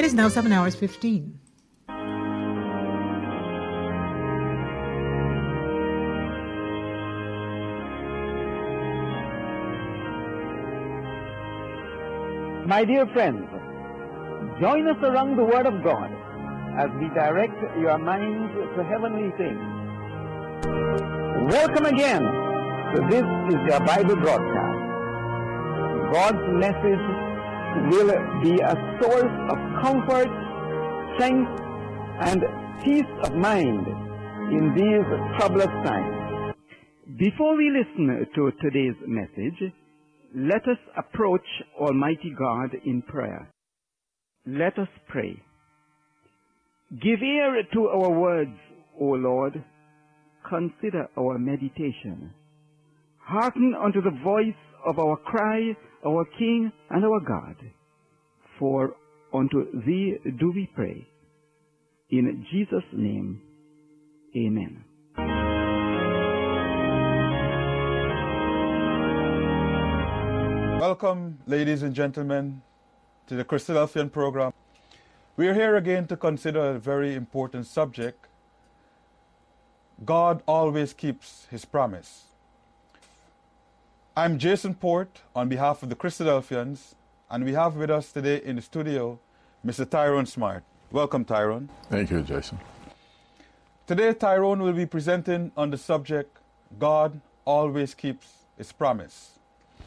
is now 7 hours 15. My dear friends, join us around the Word of God as we direct your minds to heavenly things. Welcome again to This is Your Bible Broadcast. God's message will be a source of comfort, strength, and peace of mind in these troublous times. Before we listen to today's message, let us approach Almighty God in prayer. Let us pray. Give ear to our words, O Lord. Consider our meditation. Hearken unto the voice of our cry, our King and our God. For unto Thee do we pray. In Jesus' name, amen. Welcome, ladies and gentlemen, to the Christadelphian program. We are here again to consider a very important subject. God always keeps His promise. I'm Jason Port on behalf of the Christadelphians, and we have with us today in the studio Mr. Tyrone Smart. Welcome, Tyrone. Thank you, Jason. Today, Tyrone will be presenting on the subject, God always keeps His promise.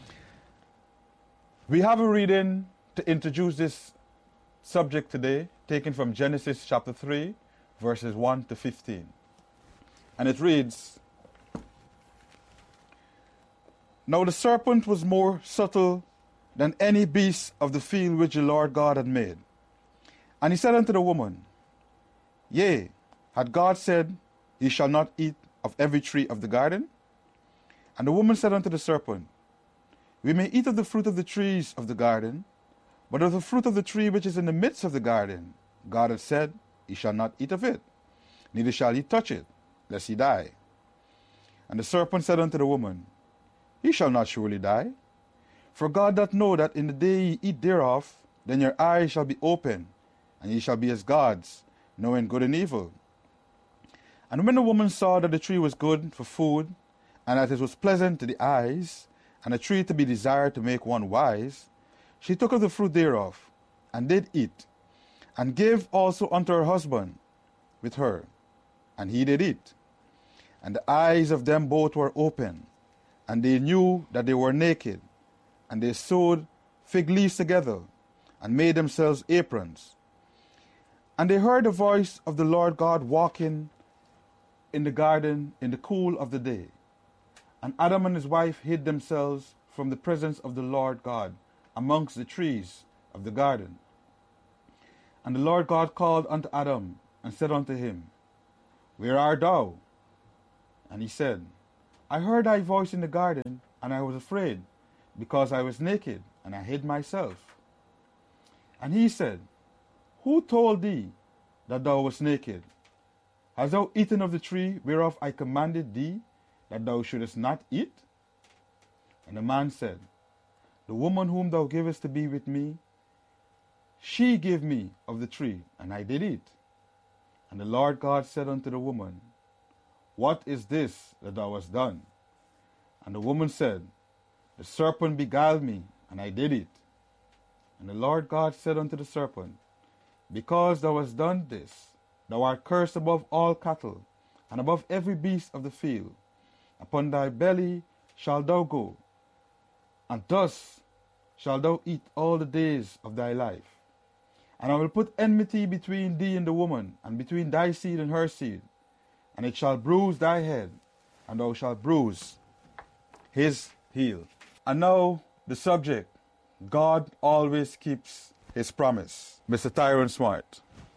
We have a reading to introduce this subject today, taken from Genesis chapter 3, verses 1 to 15. And it reads, Now the serpent was more subtle than any beast of the field which the Lord God had made. And he said unto the woman, Yea, had God said, Ye shall not eat of every tree of the garden? And the woman said unto the serpent, We may eat of the fruit of the trees of the garden, but of the fruit of the tree which is in the midst of the garden, God hath said, Ye shall not eat of it, neither shall ye touch it, lest ye die. And the serpent said unto the woman, Ye shall not surely die. For God doth know that in the day ye eat thereof, then your eyes shall be opened, and ye shall be as gods, knowing good and evil. And when the woman saw that the tree was good for food, and that it was pleasant to the eyes, and a tree to be desired to make one wise, she took of the fruit thereof, and did eat, and gave also unto her husband with her, and he did eat. And the eyes of them both were open, and they knew that they were naked, and they sewed fig leaves together, and made themselves aprons. And they heard the voice of the Lord God walking in the garden in the cool of the day. And Adam and his wife hid themselves from the presence of the Lord God amongst the trees of the garden. And the Lord God called unto Adam, and said unto him, Where art thou? And he said, I heard thy voice in the garden, and I was afraid, because I was naked, and I hid myself. And he said, Who told thee that thou wast naked? Hast thou eaten of the tree whereof I commanded thee, that thou shouldest not eat? And the man said, The woman whom thou gavest to be with me, she gave me of the tree, and I did eat. And the Lord God said unto the woman, What is this that thou hast done? And the woman said, The serpent beguiled me, and I did eat. And the Lord God said unto the serpent, Because thou hast done this, thou art cursed above all cattle, and above every beast of the field. Upon thy belly shalt thou go, and thus shalt thou eat all the days of thy life. And I will put enmity between thee and the woman, and between thy seed and her seed. And it shall bruise thy head, and thou shalt bruise his heel. And now the subject, God always keeps His promise. Mr. Tyrone Smart.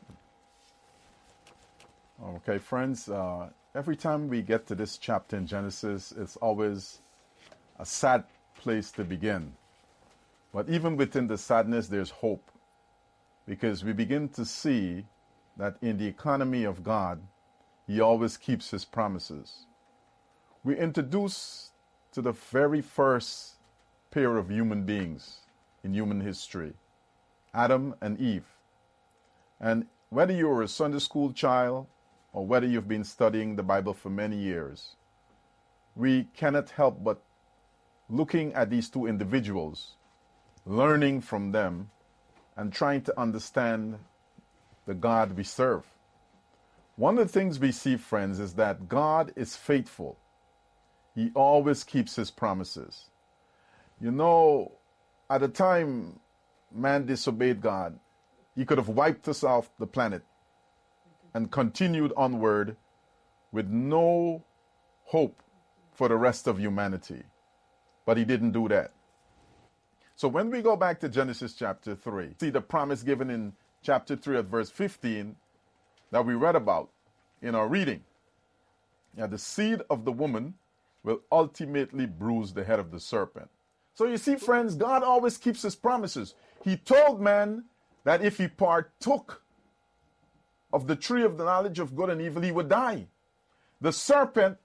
Okay, friends, every time we get to this chapter in Genesis, it's always a sad place to begin. But even within the sadness, there's hope, because we begin to see that in the economy of God, He always keeps His promises. We're introduced to the very first pair of human beings in human history, Adam and Eve. And whether you're a Sunday school child or whether you've been studying the Bible for many years, we cannot help but looking at these two individuals, learning from them, and trying to understand the God we serve. One of the things we see, friends, is that God is faithful. He always keeps his promises. You know, at the time man disobeyed God, he could have wiped us off the planet and continued onward with no hope for the rest of humanity. But he didn't do that. So when we go back to Genesis chapter 3, see the promise given in chapter 3 at verse 15 that we read about in our reading. Now, the seed of the woman will ultimately bruise the head of the serpent. So you see, friends, God always keeps his promises. He told man that if he partook of the tree of the knowledge of good and evil, he would die. The serpent,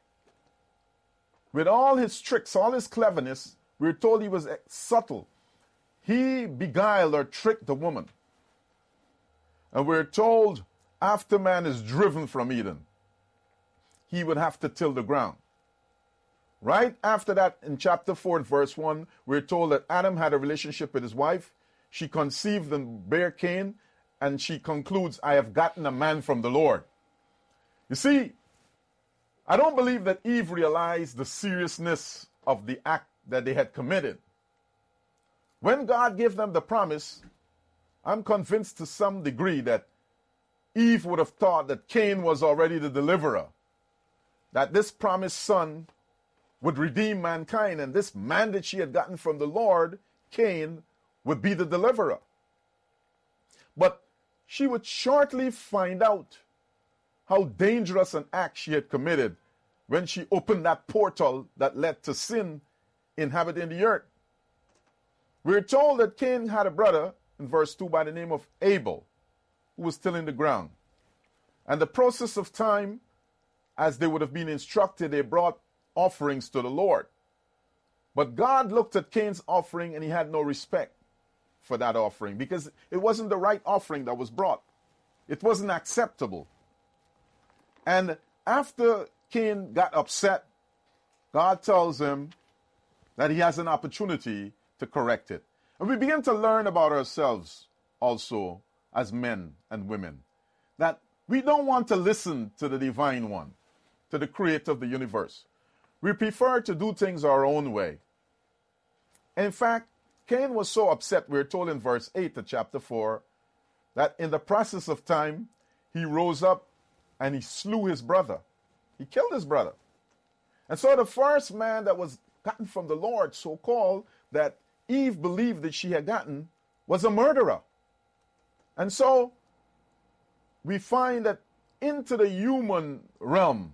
with all his tricks, all his cleverness, we're told he was subtle. He beguiled or tricked the woman. And we're told after man is driven from Eden, he would have to till the ground. Right after that, in chapter 4, verse 1, we're told that Adam had a relationship with his wife. She conceived and bare Cain, and she concludes, I have gotten a man from the Lord. You see, I don't believe that Eve realized the seriousness of the act that they had committed. When God gave them the promise, I'm convinced to some degree that Eve would have thought that Cain was already the deliverer, that this promised son would redeem mankind, and this man that she had gotten from the Lord, Cain, would be the deliverer. But she would shortly find out how dangerous an act she had committed when she opened that portal that led to sin inhabiting the earth. We're told that Cain had a brother, in verse 2, by the name of Abel, who was tilling the ground. And the process of time, as they would have been instructed, they brought offerings to the Lord. But God looked at Cain's offering and he had no respect for that offering because it wasn't the right offering that was brought. It wasn't acceptable. And after Cain got upset, God tells him that he has an opportunity to correct it. And we begin to learn about ourselves also as men and women, that we don't want to listen to the divine one, to the creator of the universe. We prefer to do things our own way. In fact, Cain was so upset, we're told in verse 8 of chapter 4, that in the process of time, he rose up and he slew his brother. He killed his brother. And so the first man that was gotten from the Lord, so-called, that Eve believed that she had gotten, was a murderer. And so we find that into the human realm,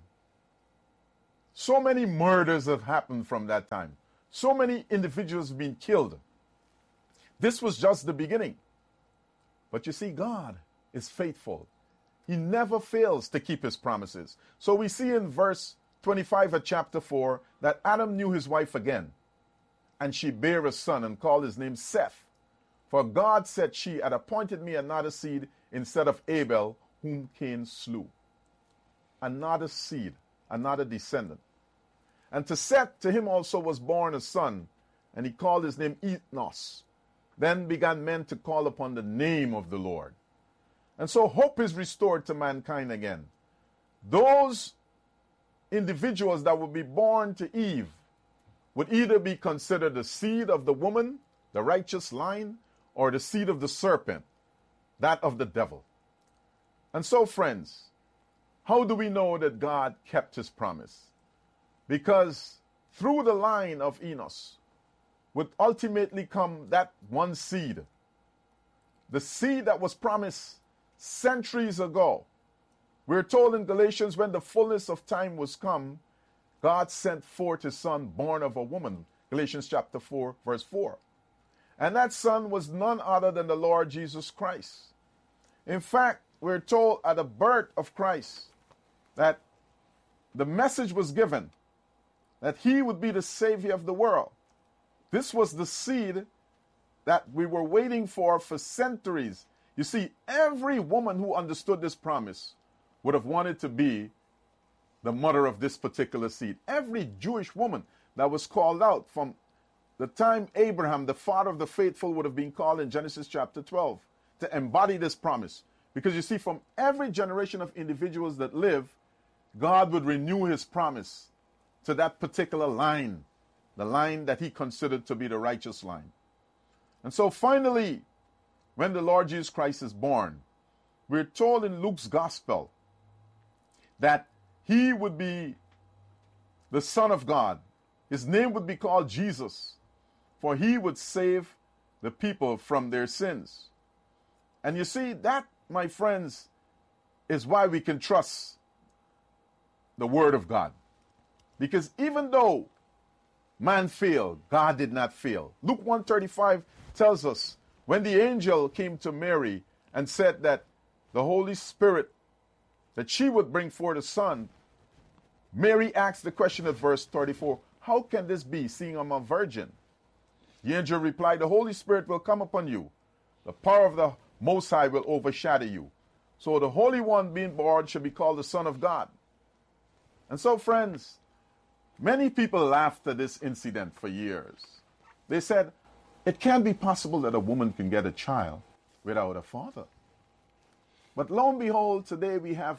so many murders have happened from that time. So many individuals have been killed. This was just the beginning. But you see, God is faithful. He never fails to keep his promises. So we see in verse 25 of chapter 4 that Adam knew his wife again, and she bare a son and called his name Seth. For God said, she had appointed me another seed instead of Abel, whom Cain slew. Another seed, another descendant. And to Seth, to him also was born a son, and he called his name Enos. Then began men to call upon the name of the Lord. And so hope is restored to mankind again. Those individuals that would be born to Eve would either be considered the seed of the woman, the righteous line, or the seed of the serpent, that of the devil. And so, friends, how do we know that God kept his promise? Because through the line of Enos would ultimately come that one seed, the seed that was promised centuries ago. We're told in Galatians, when the fullness of time was come, God sent forth his son born of a woman. Galatians chapter 4, verse 4. And that son was none other than the Lord Jesus Christ. In fact, we're told at the birth of Christ that the message was given that he would be the Savior of the world. This was the seed that we were waiting for centuries. You see, every woman who understood this promise would have wanted to be the mother of this particular seed. Every Jewish woman that was called out from the time Abraham, the father of the faithful, would have been called in Genesis chapter 12 to embody this promise. Because you see, from every generation of individuals that live, God would renew his promise to that particular line, the line that he considered to be the righteous line. And so finally, when the Lord Jesus Christ is born, we're told in Luke's gospel that he would be the Son of God. His name would be called Jesus, for he would save the people from their sins. And you see, that, my friends, is why we can trust the Word of God. Because even though man failed, God did not fail. Luke 1:35 tells us, when the angel came to Mary and said that the Holy Spirit, that she would bring forth a son, Mary asked the question at verse 34, how can this be, seeing I'm a virgin? The angel replied, the Holy Spirit will come upon you. The power of the Most High will overshadow you. So the Holy One being born shall be called the Son of God. And so, friends, many people laughed at this incident for years. They said, it can't be possible that a woman can get a child without a father. But lo and behold, today we have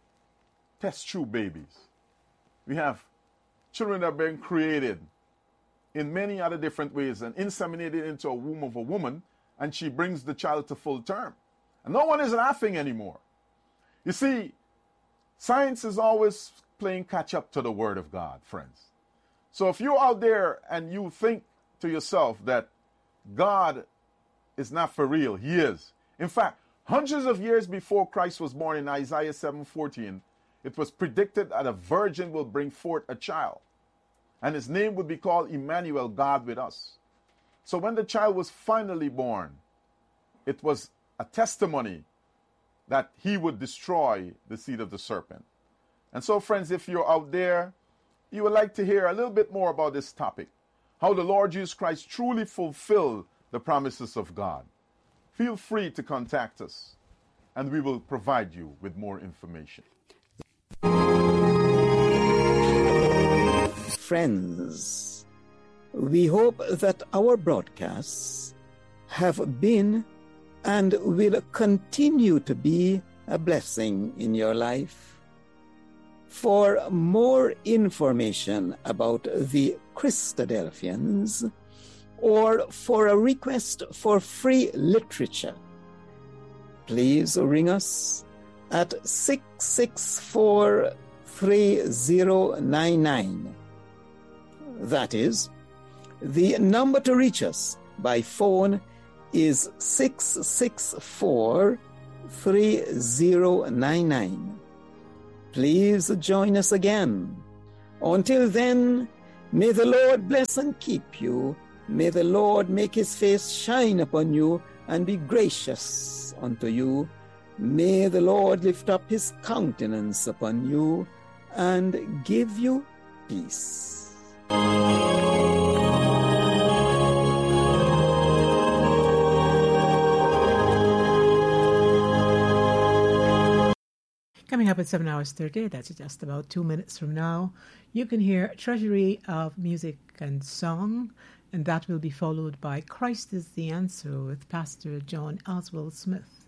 test tube babies. We have children that are being created in many other different ways and inseminated into a womb of a woman, and she brings the child to full term. And no one is laughing anymore. You see, science is always playing catch up to the Word of God, friends. So if you're out there and you think to yourself that God is not for real, he is. In fact, hundreds of years before Christ was born, in Isaiah 7:14, it was predicted that a virgin will bring forth a child, and his name would be called Emmanuel, God with us. So when the child was finally born, it was a testimony that he would destroy the seed of the serpent. And so, friends, if you're out there, you would like to hear a little bit more about this topic, how the Lord Jesus Christ truly fulfilled the promises of God, feel free to contact us, and we will provide you with more information. Friends, we hope that our broadcasts have been and will continue to be a blessing in your life. For more information about the Christadelphians, or for a request for free literature, please ring us at 664-3099. That is, the number to reach us by phone is 664-3099. Please join us again. Until then, may the Lord bless and keep you. May the Lord make his face shine upon you and be gracious unto you. May the Lord lift up his countenance upon you and give you peace. Coming up at 7 hours 30, that's just about 2 minutes from now, you can hear Treasury of Music and Song, and that will be followed by Christ is the Answer with Pastor John Oswald Smith.